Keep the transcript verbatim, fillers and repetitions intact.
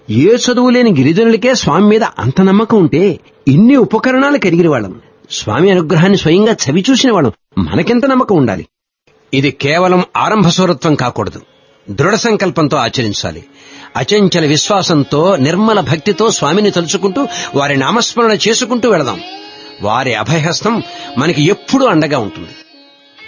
ఏ చదువు లేని గిరిజనులకే స్వామి మీద అంత నమ్మకం ఉంటే ఇన్ని ఉపకరణాలు కలిగిన వాళ్ళం, స్వామి అనుగ్రహాన్ని స్వయంగా చవి చూసిన వాళ్ళం, మనకెంత నమ్మకం ఉండాలి. ఇది కేవలం ఆరంభ సూరత్వం కాకూడదు, దృఢ సంకల్పంతో ఆచరించాలి. అచంచల విశ్వాసంతో నిర్మల భక్తితో స్వామిని తలుచుకుంటూ వారి నామస్మరణ చేసుకుంటూ వెళదాం. వారి అభయహస్తం మనకి ఎప్పుడూ అండగా ఉంటుంది.